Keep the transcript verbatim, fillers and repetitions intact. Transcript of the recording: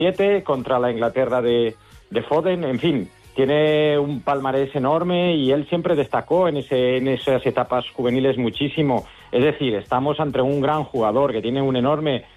siete contra la Inglaterra de, de Foden, en fin, tiene un palmarés enorme y él siempre destacó en, ese, en esas etapas juveniles muchísimo. Es decir, estamos ante un gran jugador que tiene un enorme